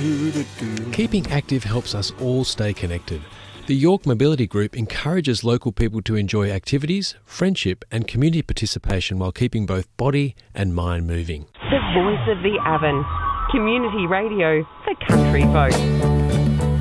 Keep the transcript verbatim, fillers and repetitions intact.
Keeping active helps us all stay connected. The York Mobility Group encourages local people to enjoy activities, friendship and community participation while keeping both body and mind moving. The voice of the Avon. Community radio for country folk.